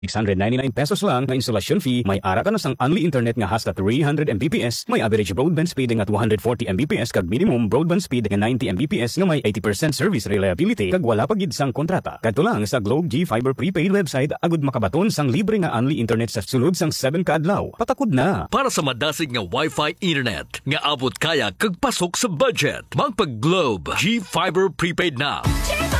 699 pesos lang na installation fee, may ara ka na sang unli internet nga hasta 300 Mbps, may average broadband speed nga 240 Mbps kag minimum broadband speed nga 90 Mbps nga may 80% service reliability kag wala pa gid sang kontrata. Kadto lang sa Globe G Fiber prepaid website agud makabaton sang libre nga unli internet sa sulod sang 7 ka adlaw. Patakod na. Para sa madasig nga Wi-Fi internet nga abot kaya kag pasok sa budget, magpag Globe G Fiber prepaid na.